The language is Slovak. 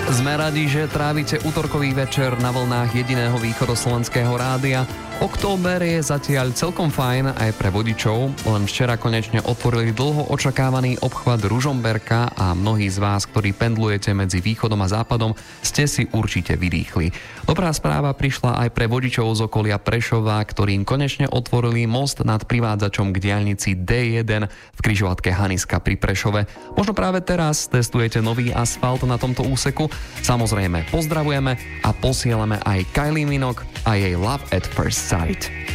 Sme radi, že trávite útorkový večer na vlnách jediného východoslovenského rádia. Október je zatiaľ celkom fajn aj pre vodičov, len včera konečne otvorili dlho očakávaný obchvat Ružomberka a mnohí z vás, ktorí pendlujete medzi východom a západom, ste si určite vydýchli. Dobrá správa prišla aj pre vodičov z okolia Prešova, ktorým konečne otvorili most nad privádzačom k diaľnici D1 v križovatke Haniska pri Prešove. Možno práve teraz testujete nový asfalt na tomto úseku. Samozrejme pozdravujeme a posielame aj Kylie Minogue a jej Love at First Sight.